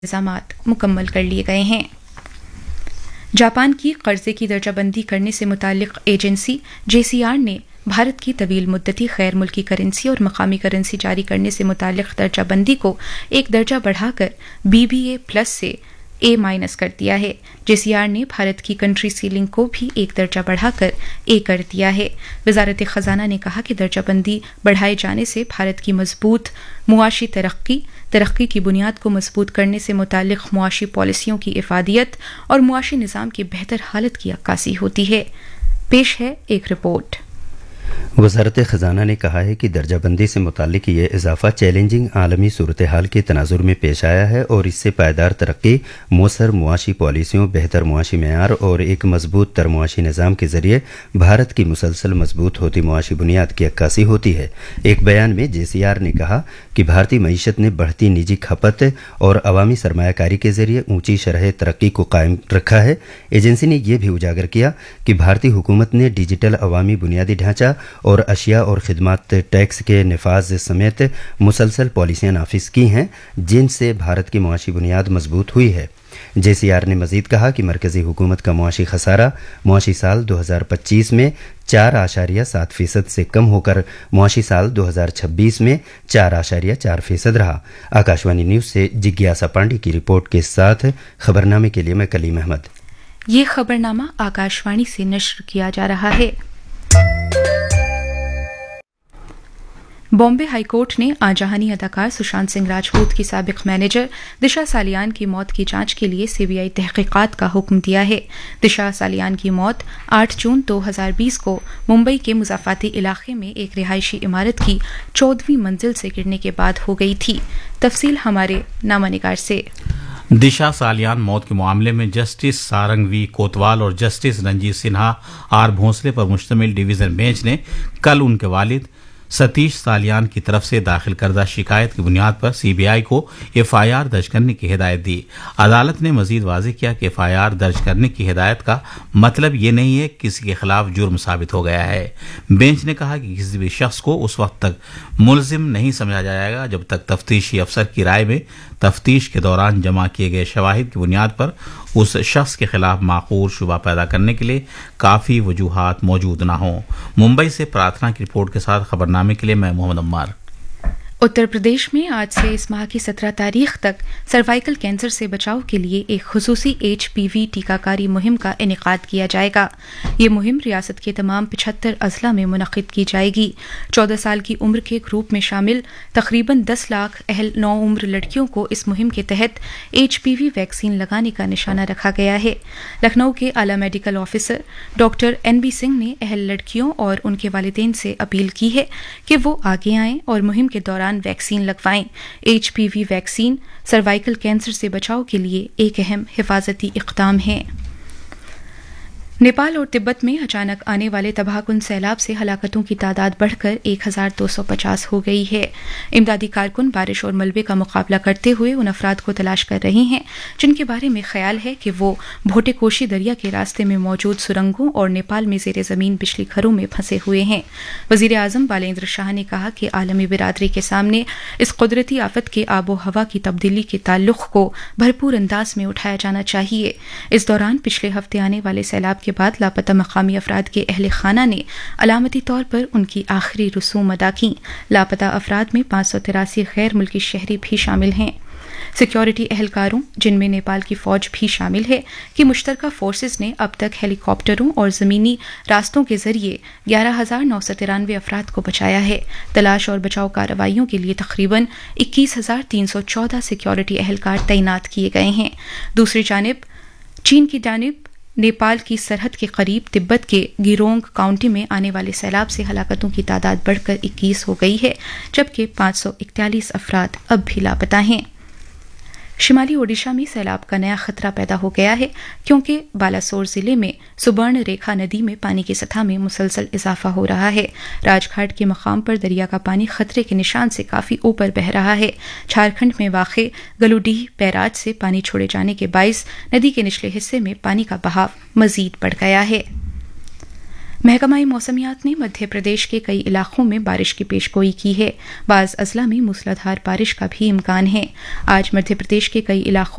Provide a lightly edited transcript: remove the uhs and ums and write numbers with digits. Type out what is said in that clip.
इंतजामात मुकम्मल कर लिए गए हैं। जापान की कर्जे की दर्जाबंदी करने से मुताल्लिक एजेंसी JCR ने भारत की तवील मुद्दती गैर मुल्की करेंसी और मकामी करेंसी जारी करने से मुताल्लिक दर्जाबंदी को एक दर्जा बढ़ाकर BBA+ से A- कर दिया है। JCR ने भारत की कंट्री सीलिंग को भी एक दर्जा बढ़ाकर A कर दिया है। वजारत खजाना ने कहा कि दर्जाबंदी बढ़ाए जाने से भारत की मजबूत मुआशी तरक्की की बुनियाद को मजबूत करने से मुताल्लिक मुआशी पॉलिसियों की इफादियत और मुआशी निज़ाम की बेहतर हालत की अक्कासी होती है। पेश है एक रिपोर्ट। वज़ारत ख़ज़ाना ने कहा है कि दर्जाबंदी से मुताल्लिक ये इजाफा चैलेंजिंग आलमी सूरत हाल के तनाजुर में पेश आया है और इससे पायदार तरक्की, मौसर मुआशी पॉलिसियों, बेहतर मुआशी मेयार और एक मजबूत तर मुआशी निज़ाम के ज़रिए भारत की मुसलसल मजबूत होती मुआशी बुनियाद की अक्कासी होती है। एक बयान में JCR ने कहा कि भारतीय मईशत ने बढ़ती निजी खपत और अवामी सरमायाकारी के ज़रिए ऊंची शरह तरक्की को कायम रखा है। एजेंसी ने यह भी उजागर किया कि भारतीय हुकूमत ने डिजिटल अवामी बुनियादी ढांचा और अशिया और खिदमात टैक्स के नफाज समेत मुसलसल पॉलिसियां नाफिज की हैं, जिनसे भारत की मुआशी बुनियाद मजबूत हुई है। JCR ने मजीद कहा कि मरकजी हुकूमत का मुआशी खसारा मुआशी साल 2025 में 4.7% से कम होकर मुआशी साल 2026 में 4.4% रहा। आकाशवाणी न्यूज़ से जिज्ञासा पांडे की रिपोर्ट के साथ खबरनामे के लिए मैं कलीम अहमद। ये खबरनामा आकाशवाणी से नश्र किया जा रहा है। बॉम्बे हाईकोर्ट ने आजाहानी अदाकार सुशांत सिंह राजपूत की साबिक मैनेजर दिशा सालियान की मौत की जांच के लिए CBI तहकीकात का हुक्म दिया है। दिशा सालियान की मौत 8 जून 2020 को मुंबई के मुज़ाफ़ाती इलाके में एक रिहायशी इमारत की 14वीं मंजिल से गिरने के बाद हो गई थी। तफसील हमारे नामानिगार से। दिशा सालियान मौत के मामले में जस्टिस सारंग V कोतवाल और जस्टिस रंजीत सिन्हा R भोंसले पर मुश्तमिल डिवीजन बेंच ने कल उनके वालिद सतीश सालियान की तरफ से दाखिल करदा शिकायत की बुनियाद पर CBI को FIR दर्ज करने की हिदायत दी। अदालत ने मजीद वाज़ेह किया कि FIR दर्ज करने की हिदायत का मतलब ये नहीं है कि किसी के खिलाफ जुर्म साबित हो गया है। बेंच ने कहा कि किसी भी शख्स को उस वक्त तक मुलजिम नहीं समझा जाएगा जब तक तफ्तीशी अफसर की राय में तफ्तीश के दौरान जमा किए गए शवाहिद की बुनियाद पर उस शख्स के खिलाफ माकूल शुबा पैदा करने के लिए काफ़ी वजूहात मौजूद न हों। मुंबई से प्रार्थना की रिपोर्ट के साथ खबरनामे के लिए मैं मोहम्मद अम्मार। उत्तर प्रदेश में आज से इस माह की 17 तारीख तक सर्वाइकल कैंसर से बचाव के लिए एक खुसूसी HPV टीकाकारी मुहिम का इनेकाद किया जाएगा। ये मुहिम रियासत के तमाम 75 अजला में मुनक्किद की जाएगी। 14 साल की उम्र के ग्रुप में शामिल तकरीबन 10 लाख अहल नौ उम्र लड़कियों को इस मुहिम के तहत HPV वैक्सीन लगाने का निशाना रखा गया है। लखनऊ के आला medical officer doctor NB Singh ने अहल लड़कियों और उनके वालिदैन से अपील की है कि वो आगे आएं और मुहिम के दौरान वैक्सीन लगवाएं। HPV वैक्सीन सर्वाइकल कैंसर से बचाव के लिए एक अहम हिफाजती इक़दाम है। नेपाल और तिब्बत में अचानक आने वाले तबाहकुन सैलाब से हलाकतों की तादाद बढ़कर 1250 हो गई है। इमदादी कारकुन बारिश और मलबे का मुकाबला करते हुए उन अफराद को तलाश कर रहे हैं जिनके बारे में ख्याल है कि वो भोटेकोशी दरिया के रास्ते में मौजूद सुरंगों और नेपाल में ज़ेरे ज़मीन बिजली घरों में फंसे हुए हैं। वज़ीर आज़म बालेंद्र शाह ने कहा कि आलमी बिरादरी के सामने इस कुदरती आफत के आबो हवा की तब्दीली के ताल्लुक़ को भरपूर अंदाज में उठाया जाना चाहिए। इस दौरान पिछले हफ्ते आने वाले सैलाब के बाद लापता मकामी अफराद के अहले खाना ने अलामती तौर पर उनकी आखिरी रसूम अदा की। लापता अफराद में 583 गैर मुल्की शहरी भी शामिल हैं। सिक्योरिटी एहलकारों, जिनमें नेपाल की फौज भी शामिल है, कि मुश्तरका फोर्सेज ने अब तक हेलीकॉप्टरों और ज़मीनी रास्तों के जरिए 11,993 अफराद को बचाया है। तलाश और बचाव कार्रवाइयों के लिए तकरीबन 21,314 सिक्योरिटी एहलकार तैनात किए गए हैं। दूसरी जानिब चीन की जानिब नेपाल की सरहद के करीब तिब्बत के गिरोंग काउंटी में आने वाले सैलाब से हलाकतों की तादाद बढ़कर 21 हो गई है, जबकि 541 अफराद अब भी लापता हैं। शिमाली ओडिशा में सैलाब का नया खतरा पैदा हो गया है क्योंकि बालासोर जिले में सुबर्ण रेखा नदी में पानी की सतह में मुसलसल इजाफा हो रहा है। राजघाट के मकाम पर दरिया का पानी खतरे के निशान से काफी ऊपर बह रहा है। झारखंड में वाक़े गलुडीह बैराज से पानी छोड़े जाने के बाइस नदी के निचले हिस्से में पानी का बहाव मजीद बढ़ गया है। महकमा मौसमियात ने मध्य प्रदेश के कई इलाकों में बारिश की पेशगोई की है। बाज़ अजला में मूसलाधार बारिश का भी इम्कान है। आज मध्य प्रदेश के कई इलाकों